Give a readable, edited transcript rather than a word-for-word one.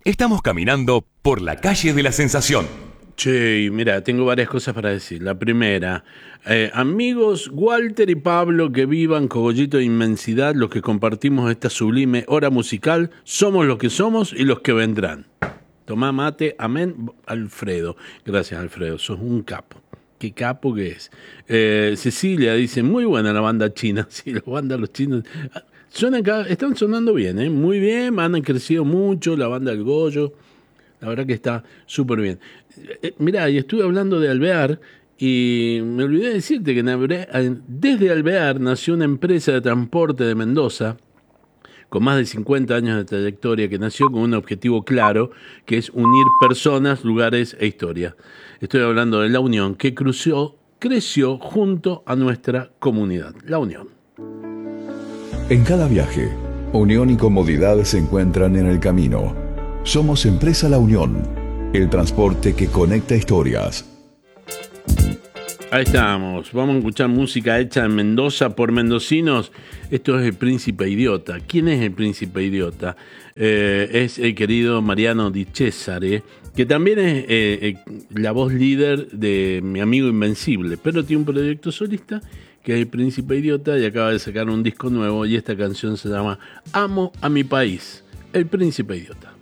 Estamos caminando por la calle de la Sensación. Che, mira, tengo varias cosas para decir. La primera, amigos Walter y Pablo, que vivan cogollito de inmensidad, los que compartimos esta sublime hora musical, somos los que somos y los que vendrán. Tomá mate, amén, Alfredo. Gracias, Alfredo, sos un capo. Qué capo que es. Cecilia dice, muy buena la banda china. Sí, la banda los chinos están sonando bien, ¿eh? Muy bien, han crecido mucho, la banda del Goyo. La verdad que está súper bien. Mirá, y estuve hablando de Alvear y me olvidé de decirte que desde Alvear nació una empresa de transporte de Mendoza con más de 50 años de trayectoria, que nació con un objetivo claro, que es unir personas, lugares e historia. Estoy hablando de La Unión, que creció junto a nuestra comunidad. La Unión. En cada viaje, unión y comodidad se encuentran en el camino. Somos Empresa La Unión, el transporte que conecta historias. Ahí estamos, vamos a escuchar música hecha en Mendoza por mendocinos. Esto es El Príncipe Idiota. ¿Quién es El Príncipe Idiota? Es el querido Mariano Di Cesare, que también es la voz líder de Mi Amigo Invencible, pero tiene un proyecto solista que es El Príncipe Idiota y acaba de sacar un disco nuevo y esta canción se llama Amo a mi país, El Príncipe Idiota.